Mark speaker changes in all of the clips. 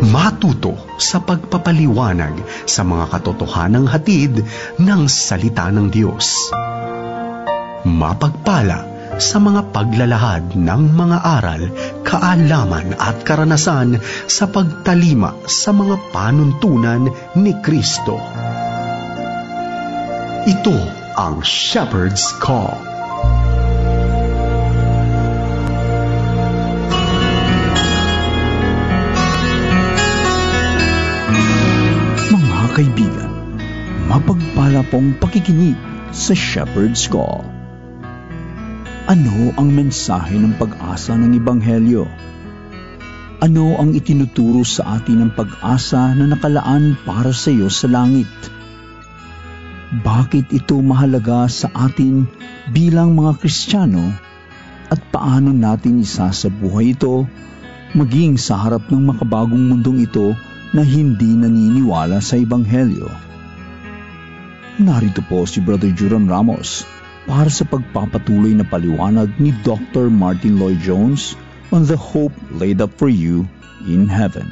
Speaker 1: Matuto sa pagpapaliwanag sa mga katotohanang hatid ng salita ng Diyos. Mapagpala sa mga paglalahad ng mga aral, kaalaman at karanasan sa pagtalima sa mga panuntunan ni Kristo. Ito ang Shepherd's Call.
Speaker 2: Mga kaibigan, mapagpala pong pakikinig sa Shepherd's Call. Ano ang mensahe ng pag-asa ng Ebanghelyo? Ano ang itinuturo sa atin ng pag-asa na nakalaan para sa iyo sa langit? Bakit ito mahalaga sa atin bilang mga Kristiyano at paano natin isasabuhay ito maging sa harap ng makabagong mundong ito na hindi naniniwala sa Ebanghelyo? Narito po si Brother Joram Ramos para sa pagpapatuloy na paliwanag ni Dr. Martin Lloyd-Jones on the hope laid up for you in heaven.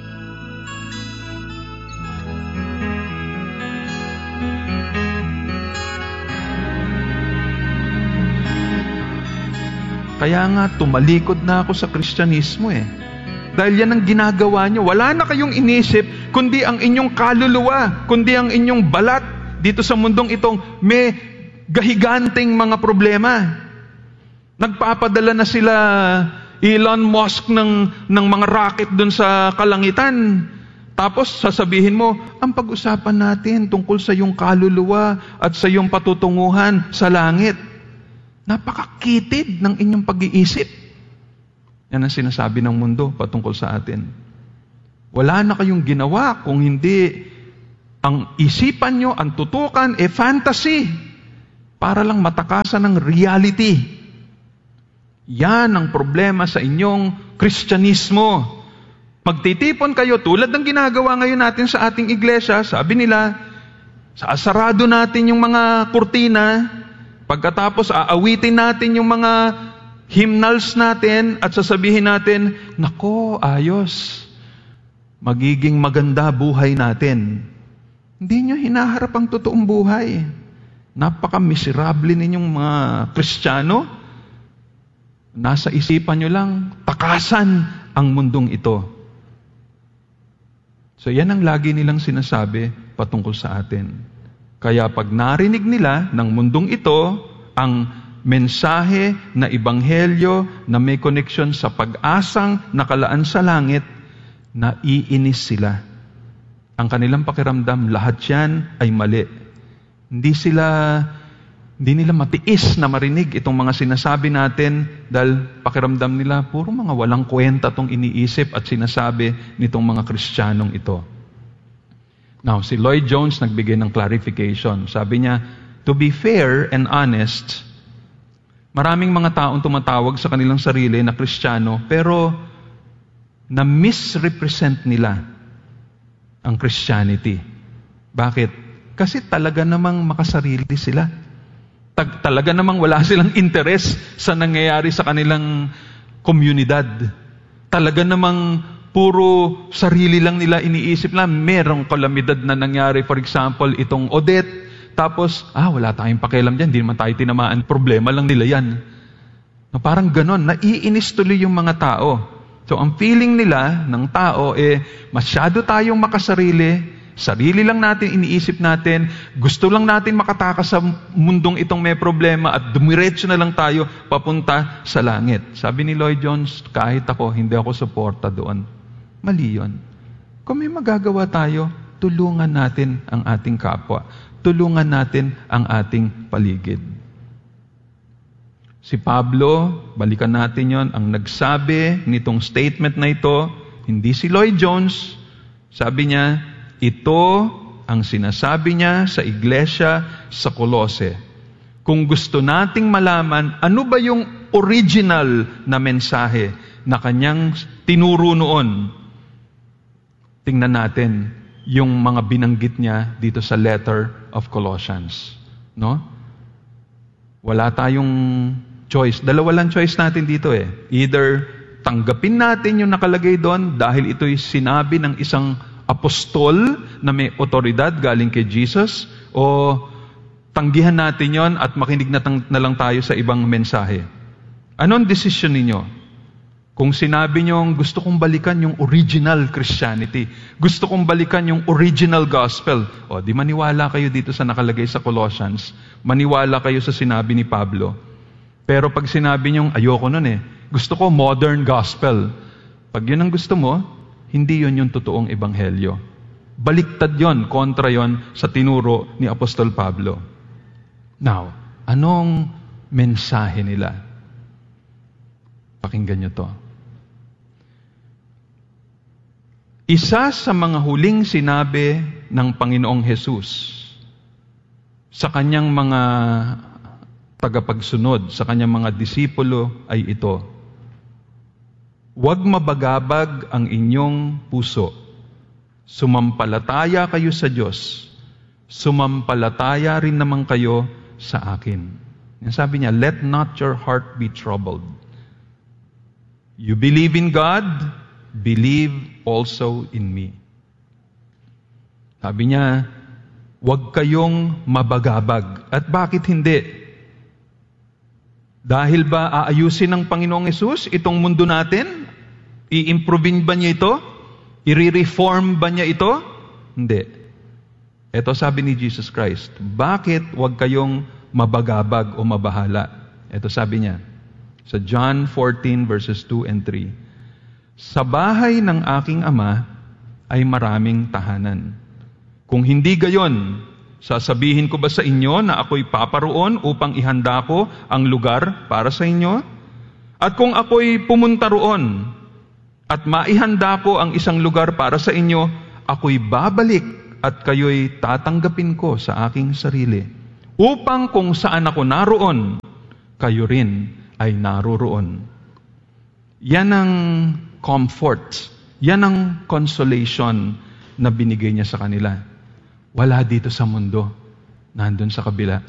Speaker 3: Kaya nga tumalikod na ako sa Kristyanismo Dahil yan ang ginagawa nyo. Wala na kayong inisip kundi ang inyong kaluluwa, kundi ang inyong balat dito sa mundong itong may gahiganting mga problema. Nagpapadala na sila Elon Musk ng mga rocket dun sa kalangitan. Tapos sasabihin mo, ang pag-usapan natin tungkol sa iyong kaluluwa at sa iyong patutunguhan sa langit. Napakakitid ng inyong pag-iisip. Yan ang sinasabi ng mundo patungkol sa atin. Wala na kayong ginawa kung hindi ang isipan nyo, ang tutukan, fantasy. Para lang matakasan ng reality. Yan ang problema sa inyong Kristyanismo. Magtitipon kayo tulad ng ginagawa ngayon natin sa ating iglesia. Sabi nila, saasarado natin yung mga kurtina, pagkatapos aawitin natin yung mga hymnals natin at sasabihin natin, nako, ayos. Magiging maganda buhay natin. Hindi nyo hinaharap ang totoong buhay. Napaka-miserable ninyong mga Kristiyano. Nasa isipan nyo lang, takasan ang mundong ito. So yan ang lagi nilang sinasabi patungkol sa atin. Kaya pag narinig nila ng mundong ito, ang mensahe na Ebanghelyo na may koneksyon sa pag-asang nakalaan sa langit, naiinis sila. Ang kanilang pakiramdam, lahat yan ay mali. Hindi nila matiis na marinig itong mga sinasabi natin dahil pakiramdam nila, puro mga walang kwenta itong iniisip at sinasabi nitong mga Kristiyanong ito. Now, si Lloyd-Jones nagbigay ng clarification. Sabi niya, to be fair and honest, maraming mga taong tumatawag sa kanilang sarili na Kristiyano, pero na-misrepresent nila ang Christianity. Bakit? Kasi talaga namang makasarili sila. Talaga namang wala silang interes sa nangyayari sa kanilang komunidad. Talaga namang puro sarili lang nila iniisip na merong kalamidad na nangyari. For example, itong Odette. Tapos, wala tayong pakialam dyan. Hindi naman tayo tinamaan. Problema lang nila yan. Parang ganon. Naiinis tuloy yung mga tao. So, ang feeling nila ng tao, masyado tayong makasarili. Sarili lang natin, iniisip natin, gusto lang natin makatakas sa mundong itong may problema at dumiretso na lang tayo papunta sa langit. Sabi ni Lloyd-Jones, kahit ako, hindi ako suporta doon. Mali yun. Kung may magagawa tayo, tulungan natin ang ating kapwa. Tulungan natin ang ating paligid. Si Pablo, balikan natin yon, ang nagsabi nitong statement na ito, hindi si Lloyd-Jones. Sabi niya, ito ang sinasabi niya sa iglesia sa Colose. Kung gusto nating malaman ano ba yung original na mensahe na kanyang tinuro noon, tingnan natin yung mga binanggit niya dito sa letter of Colossians. No? Wala tayong choice. Dalawa lang choice natin dito Either tanggapin natin yung nakalagay doon dahil ito'y sinabi ng isang apostol na may otoridad galing kay Jesus, o tanggihan natin yon at makinig na lang tayo sa ibang mensahe? Anong desisyon ninyo? Kung sinabi nyo, gusto kong balikan yung original Christianity, gusto kong balikan yung original gospel, di maniwala kayo dito sa nakalagay sa Colossians, maniwala kayo sa sinabi ni Pablo. Pero pag sinabi nyo, ayoko nun gusto ko modern gospel, pag yun ang gusto mo, hindi yun yung totoong ebanghelyo. Baliktad yon, kontra yon sa tinuro ni Apostol Pablo. Now, anong mensahe nila? Pakinggan nyo to. Isa sa mga huling sinabi ng Panginoong Hesus sa kanyang mga tagapagsunod, sa kanyang mga disipulo ay ito: huwag mabagabag ang inyong puso. Sumampalataya kayo sa Diyos. Sumampalataya rin naman kayo sa akin. Yan sabi niya, let not your heart be troubled. You believe in God, believe also in me. Sabi niya, huwag kayong mabagabag. At bakit hindi? Dahil ba aayusin ng Panginoong Hesus itong mundo natin? I-improvein ba niya ito? I-reform ba niya ito? Hindi. Ito sabi ni Jesus Christ, bakit huwag kayong mabagabag o mabahala? Ito sabi niya, sa John 14 verses 2 and 3, sa bahay ng aking Ama ay maraming tahanan. Kung hindi gayon, sasabihin ko ba sa inyo na ako'y paparoon upang ihanda ko ang lugar para sa inyo? At kung ako'y pumunta roon at maihanda ko ang isang lugar para sa inyo, ako'y babalik at kayo'y tatanggapin ko sa aking sarili, upang kung saan ako naroon, kayo rin ay naroroon. Yan ang comfort, yan ang consolation na binigay niya sa kanila. Wala dito sa mundo, nandun sa kabila.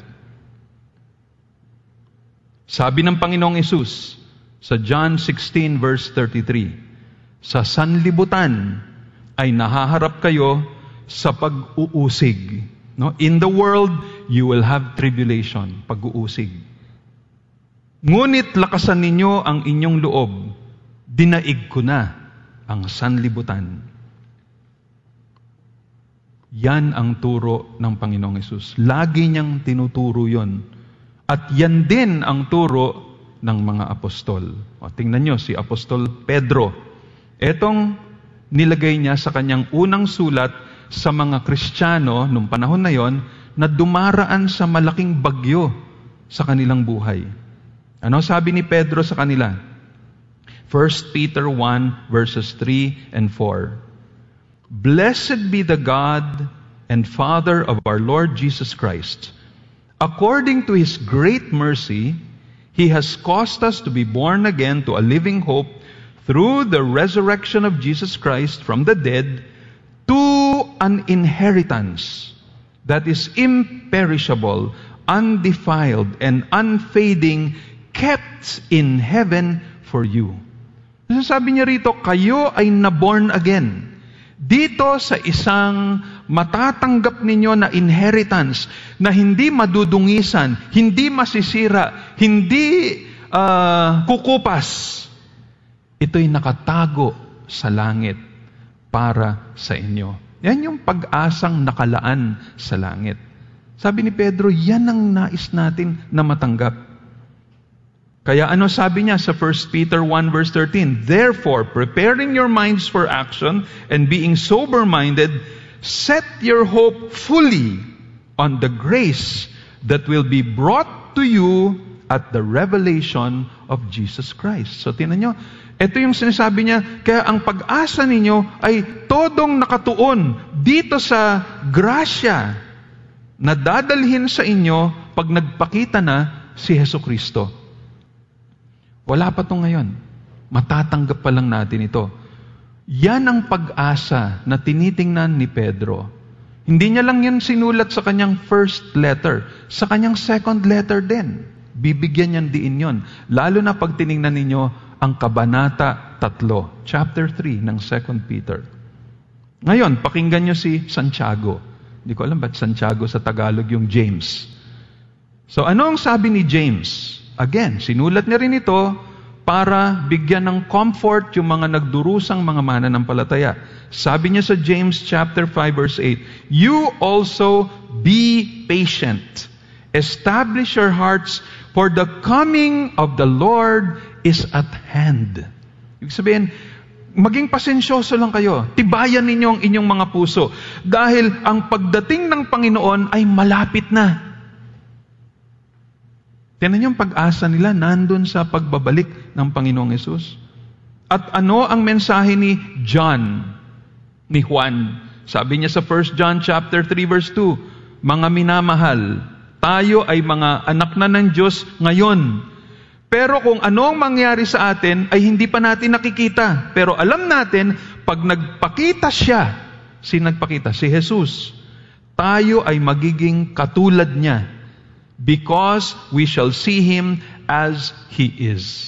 Speaker 3: Sabi ng Panginoong Hesus sa John 16 verse 33, sa sanlibutan ay nahaharap kayo sa pag-uusig. No? In the world, you will have tribulation, pag-uusig. Ngunit lakasan ninyo ang inyong loob, dinaig ko na ang sanlibutan. Yan ang turo ng Panginoong Hesus. Lagi niyang tinuturo yon. At yan din ang turo ng mga apostol. Tingnan nyo, si Apostol Pedro. Etong nilagay niya sa kanyang unang sulat sa mga Kristiyano nung panahon na yon na dumaraan sa malaking bagyo sa kanilang buhay. Ano sabi ni Pedro sa kanila? 1 Peter 1 verses 3 and 4. Blessed be the God and Father of our Lord Jesus Christ. According to His great mercy, He has caused us to be born again to a living hope through the resurrection of Jesus Christ from the dead, to an inheritance that is imperishable, undefiled, and unfading, kept in heaven for you. Sabi niya rito, kayo ay na-born again. Dito sa isang matatanggap ninyo na inheritance na hindi madudungisan, hindi masisira, hindi kukupas. Ito'y nakatago sa langit para sa inyo. Yan yung pag-asang nakalaan sa langit. Sabi ni Pedro, yan ang nais natin na matanggap. Kaya ano sabi niya sa 1 Peter 1 verse 13? Therefore, preparing your minds for action and being sober-minded, set your hope fully on the grace that will be brought to you at the revelation of Jesus Christ. So tingnan nyo, ito yung sinasabi niya, kaya ang pag-asa ninyo ay todong nakatuon dito sa grasya na dadalhin sa inyo pag nagpakita na si Jesucristo. Wala pa ito ngayon. Matatanggap pa lang natin ito. Yan ang pag-asa na tinitingnan ni Pedro. Hindi niya lang yan sinulat sa kanyang first letter. Sa kanyang second letter din. Bibigyan niyan diin yon. Lalo na pag tiningnan ninyo ang Kabanata 3, chapter 3 ng 2 Peter. Ngayon, pakinggan nyo si Santiago. Hindi ko alam ba't Santiago sa Tagalog yung James. So ano ang sabi ni James? Again, sinulat niya rin ito para bigyan ng comfort yung mga nagdurusang mga mananampalataya. Sabi niya sa James chapter 5 verse 8, "You also be patient. Establish your hearts, for the coming of the Lord is at hand." Ibig sabihin, maging pasensyoso lang kayo. Tibayan ninyo ang inyong mga puso. Dahil ang pagdating ng Panginoon ay malapit na. Tingnan yung pag-asa nila nandun sa pagbabalik ng Panginoong Hesus. At ano ang mensahe ni Juan? Sabi niya sa 1 John chapter 3 verse 2, "Mga minamahal, tayo ay mga anak na ng Diyos ngayon. Pero kung ano ang mangyari sa atin ay hindi pa natin nakikita. Pero alam natin, pag nagpakita siya, nagpakita? Si Jesus. Tayo ay magiging katulad niya. Because we shall see Him as He is."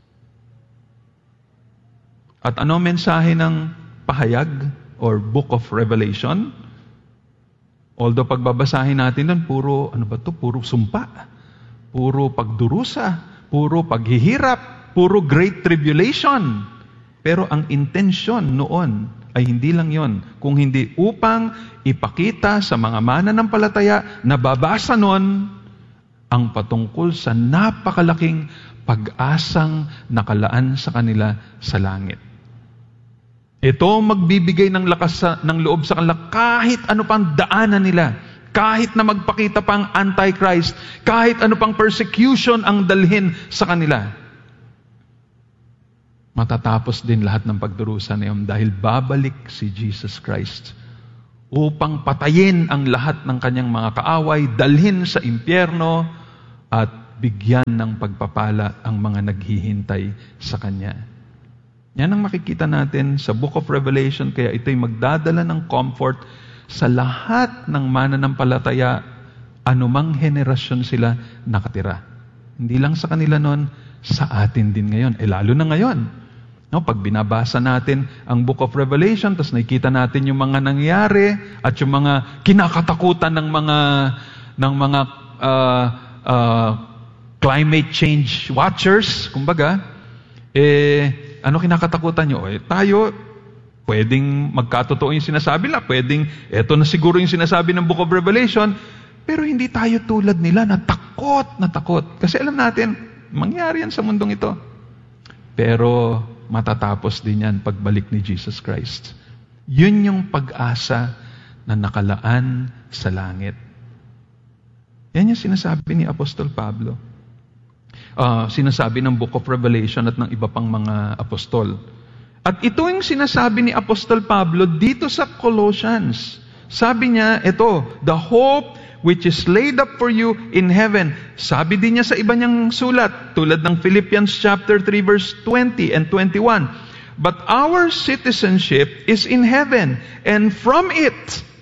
Speaker 3: At ano mensahe ng pahayag or Book of Revelation? Although pagbabasahin natin doon, puro sumpa, puro pagdurusa, puro paghihirap, puro great tribulation. Pero ang intensyon noon ay hindi lang yon, kung hindi upang ipakita sa mga mananampalataya na babasa noon ang patungkol sa napakalaking pag-asang nakalaan sa kanila sa langit. Ito magbibigay ng lakas ng loob sa kanila kahit ano pang daanan nila, kahit na magpakita pang Antichrist, kahit ano pang persecution ang dalhin sa kanila. Matatapos din lahat ng pagdurusa na yun dahil babalik si Jesus Christ upang patayin ang lahat ng kanyang mga kaaway, dalhin sa impyerno, at bigyan ng pagpapala ang mga naghihintay sa Kanya. Yan ang makikita natin sa Book of Revelation, kaya ito'y magdadala ng comfort sa lahat ng mananampalataya, anumang henerasyon sila nakatira. Hindi lang sa kanila noon, sa atin din ngayon. Lalo na ngayon. No, pag binabasa natin ang Book of Revelation, tapos nakikita natin yung mga nangyari at yung mga kinakatakutan ng mga climate change watchers, kumbaga, ano kinakatakutan nyo? Tayo, pwedeng magkatotoo yung sinasabi nila, pwedeng, eto na siguro yung sinasabi ng Book of Revelation, pero hindi tayo tulad nila na takot. Kasi alam natin, mangyari yan sa mundong ito. Pero matatapos din yan pagbalik ni Jesus Christ. Yun yung pag-asa na nakalaan sa langit. Yan yung sinasabi ni Apostol Pablo. Sinasabi ng Book of Revelation at ng iba pang mga apostol. At ito yung sinasabi ni Apostol Pablo dito sa Colossians. Sabi niya, ito, "The hope which is laid up for you in heaven." Sabi din niya sa iba niyang sulat, tulad ng Philippians chapter 3 verse 20 and 21. "But our citizenship is in heaven, and from it,"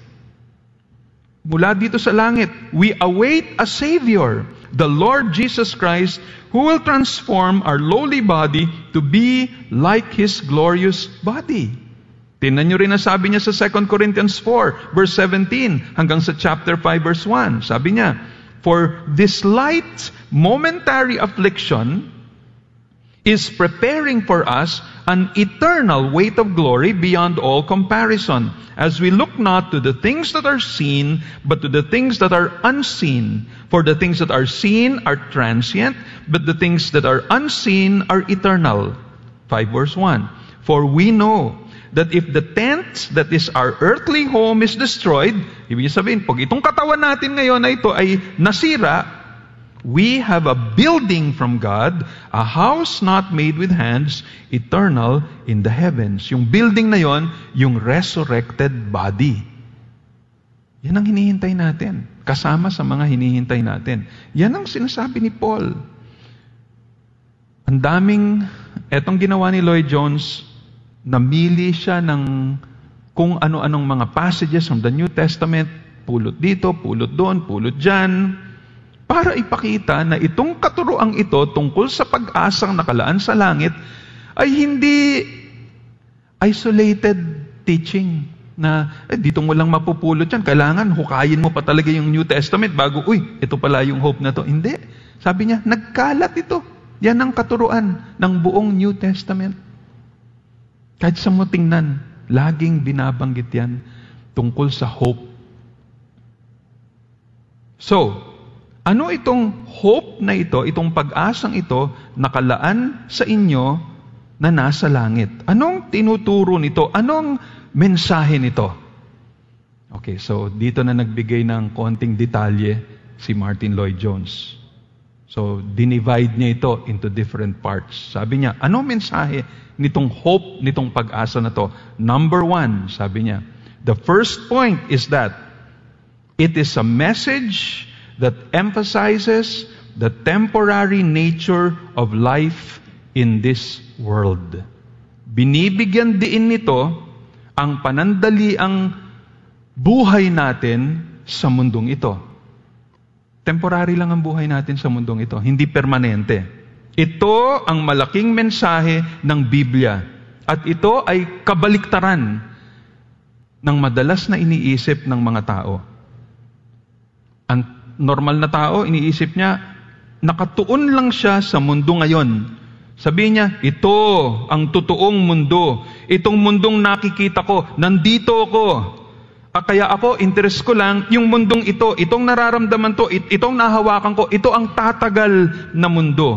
Speaker 3: mula dito sa langit, "we await a Savior, the Lord Jesus Christ, who will transform our lowly body to be like His glorious body." Tingnan nyo rin na sabi niya sa 2 Corinthians 4, verse 17, hanggang sa chapter 5, verse 1. Sabi niya, "For this light, momentary affliction is preparing for us an eternal weight of glory beyond all comparison, as we look not to the things that are seen, but to the things that are unseen. For the things that are seen are transient, but the things that are unseen are eternal." 5 verse 1. "For we know that if the tent that is our earthly home is destroyed," ibig sabihin, pag itong katawan natin ngayon na ito ay nasira, "we have a building from God, a house not made with hands, eternal in the heavens." Yung building na yon, yung resurrected body. Yan ang hinihintay natin. Kasama sa mga hinihintay natin. Yan ang sinasabi ni Paul. Ang daming, etong ginawa ni Lloyd Jones, namili siya ng kung ano-anong mga passages from the New Testament, pulot dito, pulot doon, pulot dyan, para ipakita na itong katuroang ito tungkol sa pag-asang nakalaan sa langit ay hindi isolated teaching na dito mo lang mapupulot yan. Kailangan hukayin mo pa talaga yung New Testament bago, ito pala yung hope na to. Hindi. Sabi niya, nagkalat ito. Yan ang katuruan ng buong New Testament. Kahit sa mo tingnan, laging binabanggit yan tungkol sa hope. So, ano itong hope na ito, itong pag-asang ito, nakalaan sa inyo na nasa langit? Anong tinuturo nito? Anong mensahe nito? Okay, so dito na nagbigay ng konting detalye si Martin Lloyd-Jones. So, dinivide niya ito into different parts. Sabi niya, anong mensahe nitong hope, nitong pag-asa na to? Number 1, sabi niya, the first point is that it is a message that emphasizes the temporary nature of life in this world. Binibigyan diin nito ang panandaliang buhay natin sa mundong ito. Temporary lang ang buhay natin sa mundong ito, hindi permanente. Ito ang malaking mensahe ng Biblia. At ito ay kabaliktaran ng madalas na iniisip ng mga tao. Ang normal na tao, iniisip niya, nakatuon lang siya sa mundo ngayon. Sabihin niya, ito ang totoong mundo. Itong mundong nakikita ko, nandito ako. Kaya ako, interest ko lang, yung mundong ito, itong nararamdaman to, itong nahawakan ko, ito ang tatagal na mundo.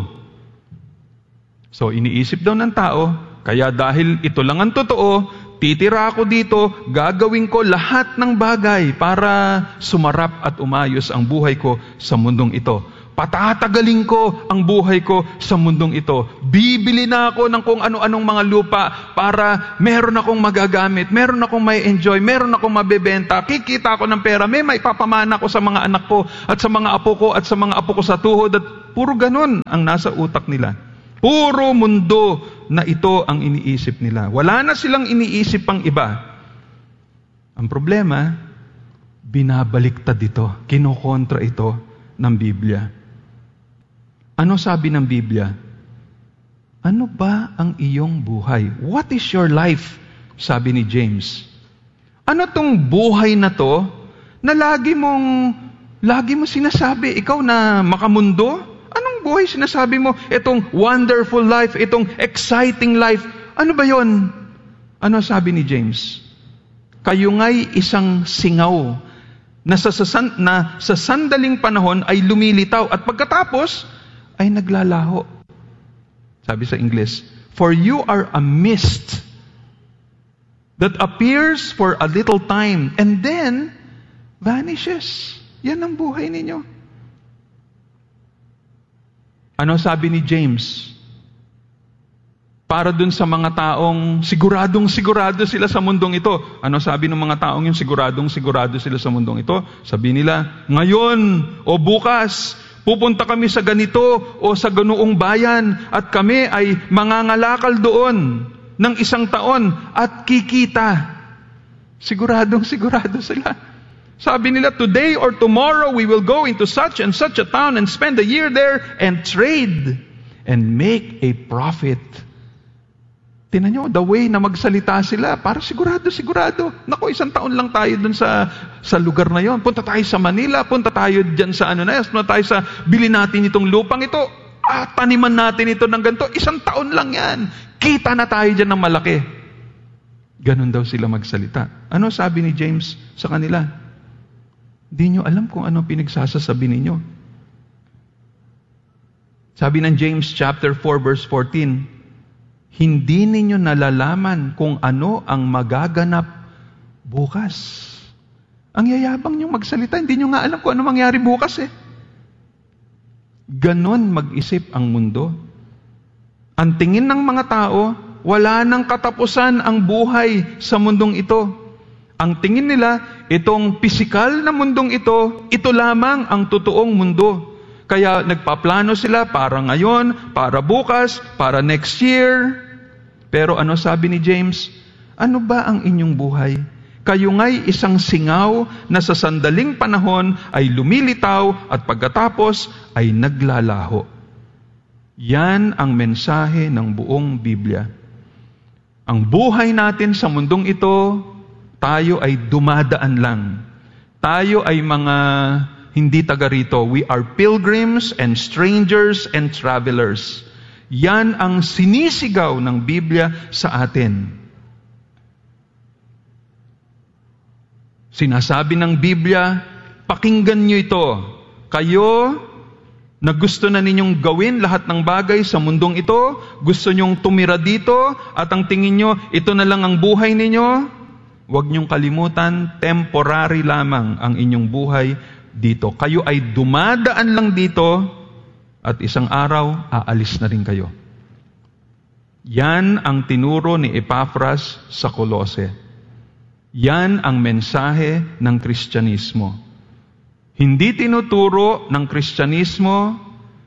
Speaker 3: So, iniisip daw ng tao, kaya dahil ito lang ang totoo, titira ako dito, gagawin ko lahat ng bagay para sumarap at umayos ang buhay ko sa mundong ito. Patatagalin ko ang buhay ko sa mundong ito. Bibili na ako ng kung ano-anong mga lupa para meron akong magagamit, meron akong may enjoy, meron akong mabebenta, kikita ako ng pera, may maipapamana ko sa mga anak ko at sa mga apo ko at sa mga apo ko sa tuhod. At puro ganun ang nasa utak nila. Puro mundo na ito ang iniisip nila. Wala na silang iniisip pang iba. Ang problema, binabaliktad ito, kinokontra ito ng Biblia. Ano sabi ng Biblia? Ano ba ang iyong buhay? What is your life? Sabi ni James. Ano tong buhay na to na lagi mo sinasabi, ikaw na makamundo? Anong buhay sinasabi mo? Itong wonderful life, itong exciting life. Ano ba yon? Ano sabi ni James? Kayo nga'y isang singaw na sa sandaling panahon ay lumilitaw at pagkatapos ay naglalaho. Sabi sa English, for you are a mist that appears for a little time and then vanishes. Yan ang buhay ninyo. Ano sabi ni James? Para dun sa mga taong siguradong-sigurado sila sa mundong ito. Ano sabi ng mga taong yung siguradong-sigurado sila sa mundong ito? Sabi nila, ngayon o bukas, pupunta kami sa ganito o sa ganoong bayan at kami ay mangangalakal doon ng 1 taon at kikita. Siguradong-sigurado sila. Sabi nila, today or tomorrow we will go into such and such a town and spend a year there and trade and make a profit. Tingnan nyo, the way na magsalita sila, para sigurado. Naku, 1 taon lang tayo dun sa lugar na yon. Punta tayo sa Manila, punta tayo dyan sa punta tayo sa, bili natin itong lupang ito, taniman natin ito ng ganito, 1 taon lang yan. Kita na tayo dyan ng malaki. Ganon daw sila magsalita. Ano sabi ni James sa kanila? Di nyo alam kung ano pinagsasasabi ninyo. Sabi ng James chapter 4 verse 14, hindi ninyo nalalaman kung ano ang magaganap bukas. Ang yayabang nyo magsalita, hindi nyo nga alam kung ano mangyari bukas eh. Ganon mag-isip ang mundo. Ang tingin ng mga tao, wala nang katapusan ang buhay sa mundong ito. Ang tingin nila, itong pisikal na mundong ito lamang ang totoong mundo. Kaya nagpaplano sila para ngayon, para bukas, para next year. Pero ano sabi ni James? Ano ba ang inyong buhay? Kayo nga'y isang singaw na sa sandaling panahon ay lumilitaw at pagkatapos ay naglalaho. Yan ang mensahe ng buong Biblia. Ang buhay natin sa mundong ito, tayo ay dumadaan lang. Tayo ay mga hindi taga rito. We are pilgrims and strangers and travelers. Yan ang sinisigaw ng Biblia sa atin. Sinasabi ng Biblia, pakinggan niyo ito. Kayo na gusto na ninyong gawin lahat ng bagay sa mundong ito, gusto nyong tumira dito, at ang tingin nyo, ito na lang ang buhay ninyo, huwag nyong kalimutan, temporary lamang ang inyong buhay dito. Kayo ay dumadaan lang dito, at isang araw, aalis na rin kayo. Yan ang tinuro ni Epaphras sa Kolose. Yan ang mensahe ng Kristyanismo. Hindi tinuturo ng Kristyanismo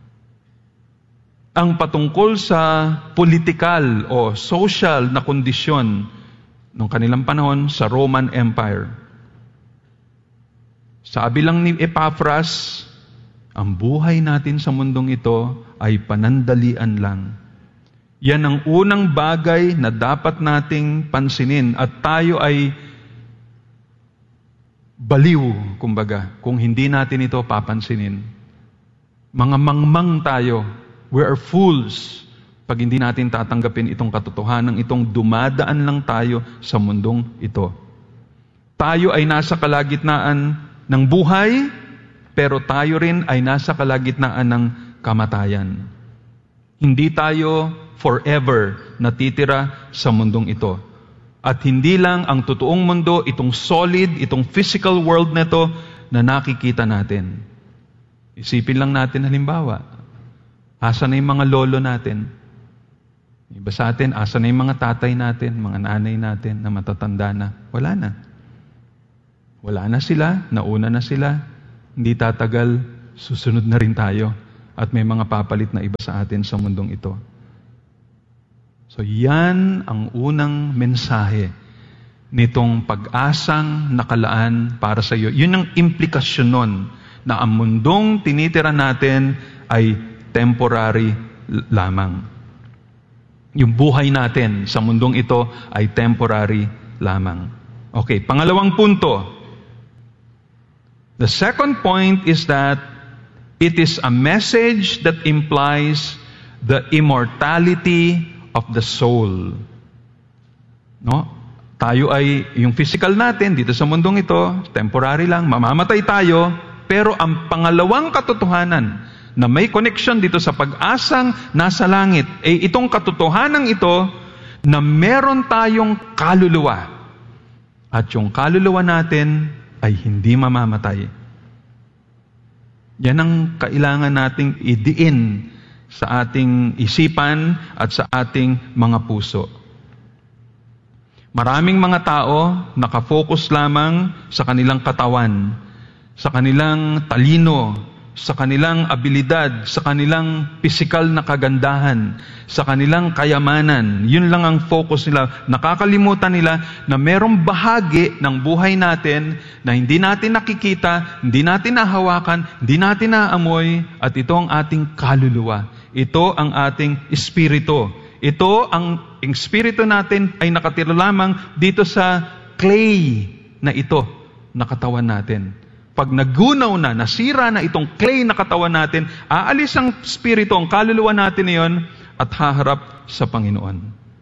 Speaker 3: ang patungkol sa politikal o social na kondisyon noong kanilang panahon sa Roman Empire. Sabi lang ni Epaphras, ang buhay natin sa mundong ito ay panandalian lang. Yan ang unang bagay na dapat nating pansinin at tayo ay baliw, kumbaga, kung hindi natin ito papansinin. Mga mangmang tayo. We are fools pag hindi natin tatanggapin itong katotohanan, itong dumadaan lang tayo sa mundong ito. Tayo ay nasa kalagitnaan ng buhay, pero tayo rin ay nasa kalagitnaan ng kamatayan. Hindi tayo forever natitira sa mundong ito. At hindi lang ang totoong mundo, itong solid, itong physical world na ito na nakikita natin. Isipin lang natin halimbawa, asa na yung mga lolo natin? Iba sa atin, asa na yung mga tatay natin, mga nanay natin na matatanda na? Wala na. Wala na sila, nauna na sila, hindi tatagal, susunod na rin tayo. At may mga papalit na iba sa atin sa mundong ito. So yan ang unang mensahe nitong pag-asang nakalaan para sa iyo. Yun ang implikasyon nun, na ang mundong tinitira natin ay temporary lamang. Yung buhay natin sa mundong ito ay temporary lamang. Okay, pangalawang punto. The second point is that it is a message that implies the immortality of the soul. No? Tayo ay, yung physical natin dito sa mundong ito, temporary lang, mamamatay tayo, pero ang pangalawang katotohanan na may connection dito sa pag-asang nasa langit, ay itong katotohanan ito na meron tayong kaluluwa. At yung kaluluwa natin ay hindi mamamatay. Yan ang kailangan nating idiin sa ating isipan at sa ating mga puso. Maraming mga tao nakafocus lamang sa kanilang katawan, sa kanilang talino, sa kanilang abilidad, sa kanilang pisikal na kagandahan, sa kanilang kayamanan. Yun lang ang focus nila. Nakakalimutan nila na merong bahagi ng buhay natin na hindi natin nakikita, hindi natin nahawakan, hindi natin naamoy, at ito ang ating kaluluwa. Ito ang ating espiritu. Ito ang espiritu natin ay nakatira lamang dito sa clay na ito, na katawan natin. Pag nagunaw na, nasira na itong clay na katawan natin, aalis ang espiritu, ang kaluluwa natin iyon, at haharap sa Panginoon.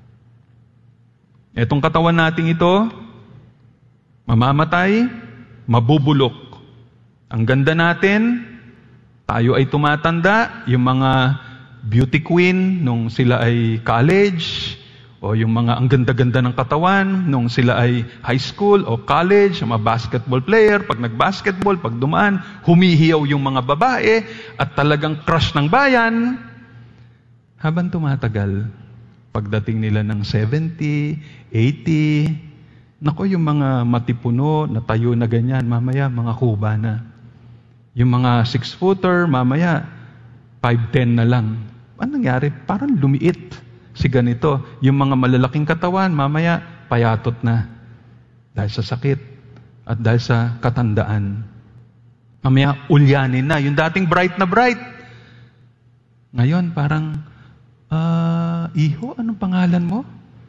Speaker 3: Itong katawan natin ito, mamamatay, mabubulok. Ang ganda natin, tayo ay tumatanda, yung mga beauty queen nung sila ay college, o yung mga ang ganda-ganda ng katawan nung sila ay high school o college, mga basketball player, pag nag-basketball, pag dumaan, humihiyaw yung mga babae at talagang crush ng bayan. Habang tumatagal, pagdating nila ng 70, 80, nako, yung mga matipuno, na tayo na ganyan, mamaya mga kuba na. Yung mga 6-footer, mamaya 5'10" na lang. Ano nangyari? Parang lumiit si ganito. Yung mga malalaking katawan, mamaya payatot na. Dahil sa sakit at dahil sa katandaan. Mamaya ulyanin na. Yung dating bright na bright. Ngayon, parang, Iho, anong pangalan mo?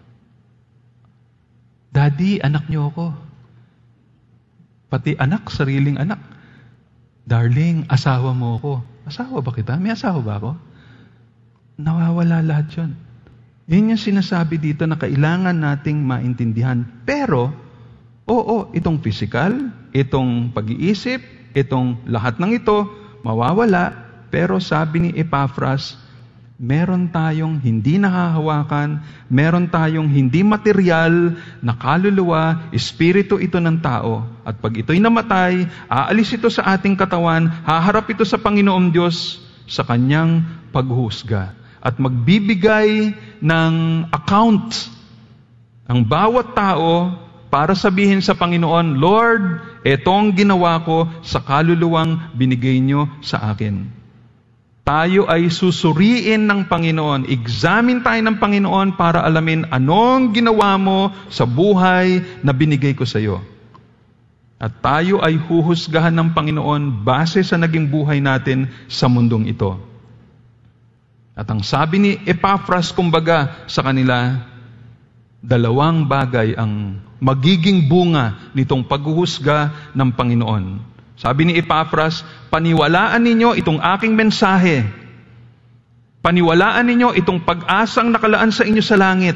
Speaker 3: Daddy, anak niyo ako. Pati anak, sariling anak. Darling, asawa mo ako. Asawa ba kita? May asawa ba ako? Nawawala lahat yun. Yun yung sinasabi dito na kailangan nating maintindihan. Pero, oo, itong physical, itong pag-iisip, itong lahat ng ito, mawawala. Pero sabi ni Epaphras, meron tayong hindi nahahawakan, meron tayong hindi material na kaluluwa, espiritu ito ng tao. At pag ito'y namatay, aalis ito sa ating katawan, haharap ito sa Panginoong Diyos sa kanyang paghuhusga. At magbibigay ng account ang bawat tao para sabihin sa Panginoon, Lord, etong ginawa ko sa kaluluwang binigay niyo sa akin. Tayo ay susuriin ng Panginoon. Examine tayo ng Panginoon para alamin anong ginawa mo sa buhay na binigay ko sa iyo. At tayo ay huhusgahan ng Panginoon base sa naging buhay natin sa mundong ito. At ang sabi ni Epaphras, kumbaga, sa kanila, dalawang bagay ang magiging bunga nitong paghuhusga ng Panginoon. Sabi ni Epaphras, paniwalaan ninyo itong aking mensahe. Paniwalaan ninyo itong pag-asang nakalaan sa inyo sa langit.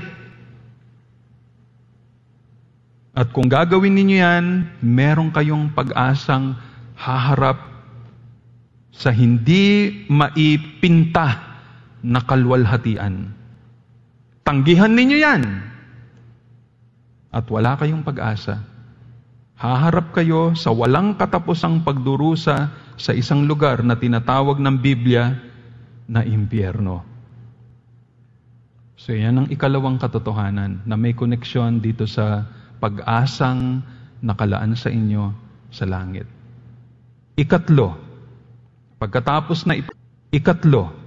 Speaker 3: At kung gagawin ninyo yan, meron kayong pag-asang haharap sa hindi maipinta na kalwalhatian. Tanggihan ninyo yan. At wala kayong pag-asa. Haharap kayo sa walang katapusang pagdurusa sa isang lugar na tinatawag ng Biblia na impyerno. So yan ang ikalawang katotohanan na may koneksyon dito sa pag-asang nakalaan sa inyo sa langit. Ikatlo,